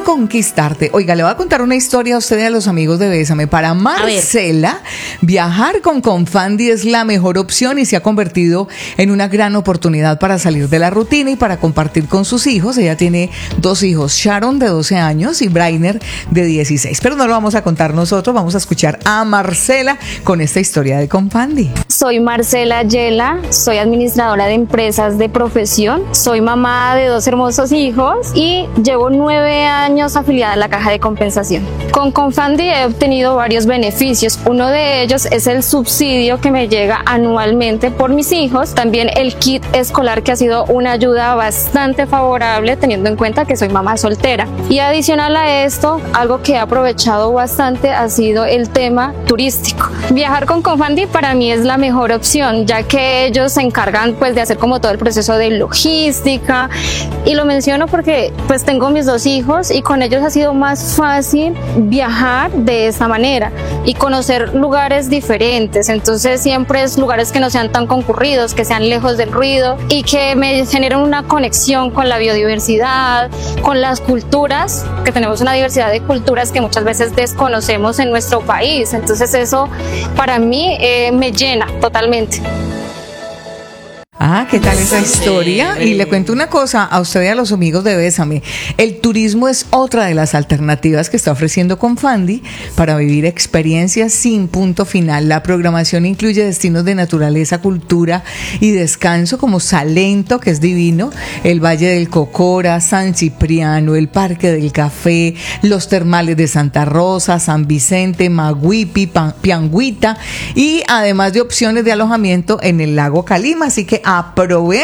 conquistarte. Oiga, le voy a contar una historia a usted y a los amigos de Bésame. Para Marcela, viajar con Confandi es la mejor opción y se ha convertido en una gran oportunidad para salir de la rutina y para compartir con sus hijos. Ella tiene 2 hijos, Sharon de 12 años y Brainer de 16. Pero no lo vamos a contar nosotros, vamos a escuchar a Marcela con esta historia de Confandi. Soy Marcela Yela, soy administradora de empresas de profesión, soy mamá de 2 hermosos hijos y llevo 9 años afiliada a la Caja de Compensación. Con Confandi he obtenido varios beneficios. Uno de ellos es el subsidio que me llega anualmente por mis hijos, también el kit escolar, que ha sido una ayuda bastante favorable teniendo en cuenta que soy mamá soltera. Y adicional a esto, algo que he aprovechado bastante ha sido el tema turístico. Viajar con Confandi para mí es la mejor opción, ya que ellos se encargan pues de hacer como todo el proceso de logística, y lo menciono porque pues tengo mis 2 hijos y con ellos ha sido más fácil viajar de esta manera y conocer lugares diferentes. Entonces siempre es lugares que no sean tan concurridos, que sean lejos del ruido y que me generen una conexión con la biodiversidad, con las culturas, que tenemos una diversidad de culturas que muchas veces desconocemos en nuestro país. Entonces eso para mí me llena totalmente. ¿Qué tal esa historia? Y le cuento una cosa a usted y a los amigos de Bésame. El turismo es otra de las alternativas que está ofreciendo Confandi para vivir experiencias sin punto final. La programación incluye destinos de naturaleza, cultura y descanso como Salento, que es divino, el Valle del Cocora, San Cipriano, el Parque del Café, los termales de Santa Rosa, San Vicente, Maguipi, Piangüita, y además de opciones de alojamiento en el lago Calima. Así que aproveche